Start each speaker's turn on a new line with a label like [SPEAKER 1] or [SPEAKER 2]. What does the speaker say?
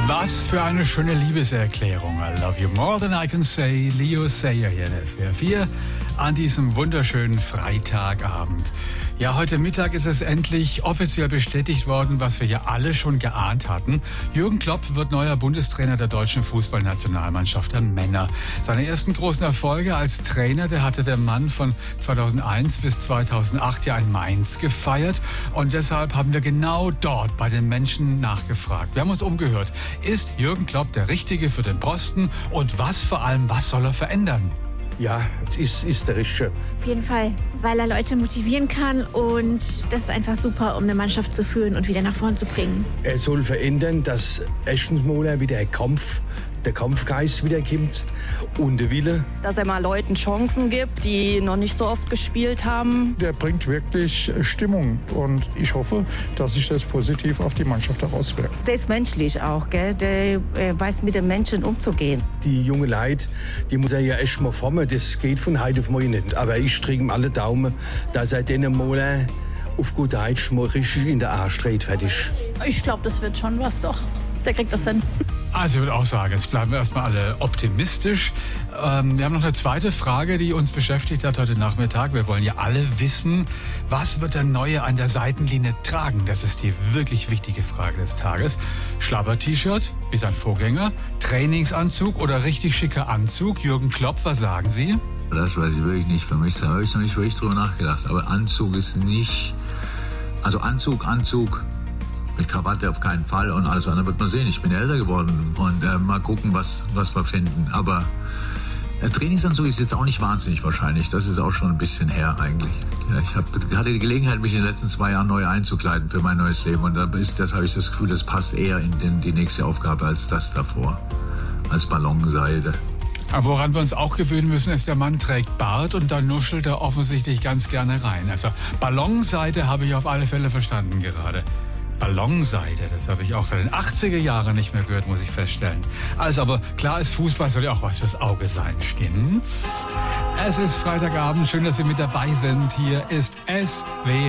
[SPEAKER 1] Was für eine schöne Liebeserklärung. I love you more than I can say. Leo Sayer hier in SWR 4 an diesem wunderschönen Freitagabend. Ja, heute Mittag ist es endlich offiziell bestätigt worden, was wir ja alle schon geahnt hatten. Jürgen Klopp wird neuer Bundestrainer der deutschen Fußballnationalmannschaft der Männer. Seine ersten großen Erfolge als Trainer, der hatte der Mann von 2001 bis 2008 ja in Mainz gefeiert. Und deshalb haben wir genau dort bei den Menschen nachgefragt. Wir haben uns umgehört. Ist Jürgen Klopp der Richtige für den Posten? Und was vor allem, was soll er verändern?
[SPEAKER 2] Ja, es ist der Richtige.
[SPEAKER 3] Auf jeden Fall, weil er Leute motivieren kann und das ist einfach super, um eine Mannschaft zu führen und wieder nach vorn zu bringen.
[SPEAKER 2] Er soll verändern, dass erstens mal wieder der Kampfgeist wiederkommt und der Wille.
[SPEAKER 4] Dass er mal Leuten Chancen gibt, die noch nicht so oft gespielt haben.
[SPEAKER 5] Der bringt wirklich Stimmung und ich hoffe, dass sich das positiv auf die Mannschaft herauswirkt.
[SPEAKER 6] Der ist menschlich auch, gell? Der weiß mit den Menschen umzugehen.
[SPEAKER 2] Die junge Leute, die muss er ja erst mal formen, das geht von heute auf morgen nicht. Aber ich drücke ihm alle Daumen, dass er denen mal auf gut Deutsch mal richtig in der Arsch dreht, fertig.
[SPEAKER 4] Ich glaube, das wird schon was, doch. Der kriegt das hin.
[SPEAKER 1] Also ich würde auch sagen, jetzt bleiben wir erstmal alle optimistisch. Wir haben noch eine zweite Frage, die uns beschäftigt hat heute Nachmittag. Wir wollen ja alle wissen, was wird der Neue an der Seitenlinie tragen? Das ist die wirklich wichtige Frage des Tages. Schlabber-T-Shirt, wie sein Vorgänger, Trainingsanzug oder richtig schicker Anzug? Jürgen Klopp, was sagen Sie?
[SPEAKER 7] Das weiß ich wirklich nicht. Für mich da habe ich noch nicht wirklich drüber nachgedacht. Aber Anzug ist nicht... Also Anzug... Mit Krawatte auf keinen Fall und alles andere wird man sehen. Ich bin älter geworden und mal gucken, was wir finden. Aber Trainingsanzug ist jetzt auch nicht wahnsinnig wahrscheinlich. Das ist auch schon ein bisschen her eigentlich. Ja, ich hatte die Gelegenheit, mich in den letzten 2 Jahren neu einzukleiden für mein neues Leben. Und das habe ich das Gefühl, das passt eher in die nächste Aufgabe als das davor. Als Ballonseide.
[SPEAKER 1] Aber woran wir uns auch gewöhnen müssen, ist, der Mann trägt Bart und da nuschelt er offensichtlich ganz gerne rein. Also Ballonseide habe ich auf alle Fälle verstanden gerade. Ballonseide, das habe ich auch seit den 80er Jahren nicht mehr gehört, muss ich feststellen. Also, aber klar ist, Fußball soll ja auch was fürs Auge sein, stimmt's? Es ist Freitagabend, schön, dass Sie mit dabei sind. Hier ist SWR.